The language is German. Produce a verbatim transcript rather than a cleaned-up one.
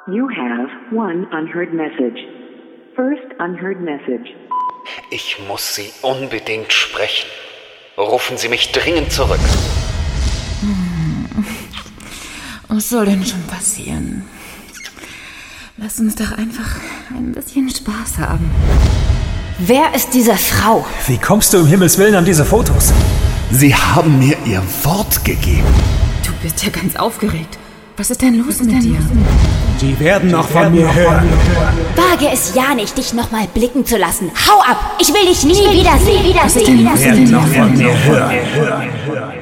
You have one unheard message. First unheard message. Ich muss Sie unbedingt sprechen. Rufen Sie mich dringend zurück. Hm. Was soll denn schon passieren? Lass uns doch einfach ein bisschen Spaß haben. Wer ist diese Frau? Wie kommst du im Himmels Willen an diese Fotos? Sie haben mir ihr Wort gegeben. Du bist ja ganz aufgeregt. Was ist denn los mit dir? Die werden noch von mir hören. Wage es ja nicht, dich nochmal blicken zu lassen. Hau ab! Ich will dich nie wiedersehen. Die werden noch von mir hören.